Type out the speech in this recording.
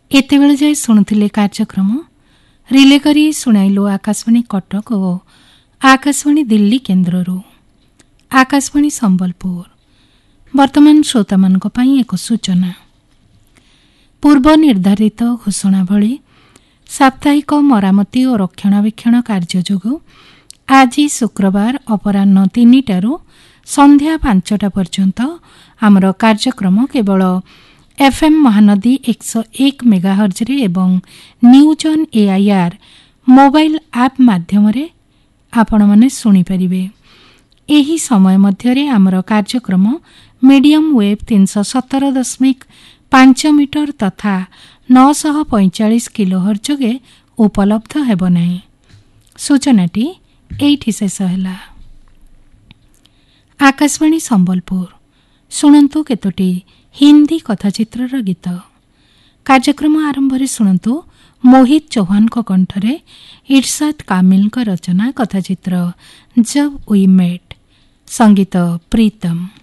एतेबेले जाए शुणुथिले कार्यक्रम रिले करी शुणाइलु आकाशवाणी कटक और आकाशवाणी दिल्ली केन्द्ररू। आकाशवाणी संबलपुर वर्तमान श्रोता मानक पई एक सूचना। पूर्व निर्धारित घोषणा भली साप्ताहिक मरामती और रक्षणाबेक्षण कार्य जोगु आज शुक्रवार अपराह्न 3टारू संध्या 5टा पर्यंत आमर कार्यक्रम केवल एफएम महानदी 101 मेगाहर्ज रे एवं news on AIR mobile app माध्यम रे आपण माने सुनी परिबे। एही समय मध्यरे आमर कार्यक्रम मीडियम वेव 317.5 मीटर तथा 945 किलोहर्ज गे उपलब्ध हेबो नाही। सूचनाटी एठी शेष होला। आकाशवाणी संबलपुर शुणंतु केतोटी हिंदी कथाचित्रर गीत। कार्यक्रम आरंभ रे शुणंतु मोहित चौहान को कंठरे इरशाद कामिल का रचना कथाचित्र जब वी मेट, संगीत प्रीतम।